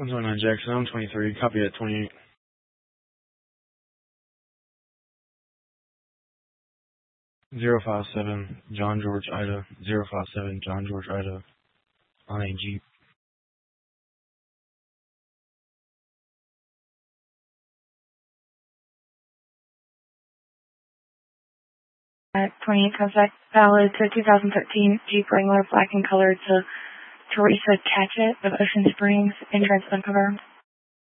129 Jackson, I'm 23, copy at 28. Zero five seven John George Ida, 057 John George Ida, on a Jeep. At 28 Contact, valid to 2013 Jeep Wrangler, black and colored, to Teresa Catchett of Ocean Springs, insurance unconfirmed.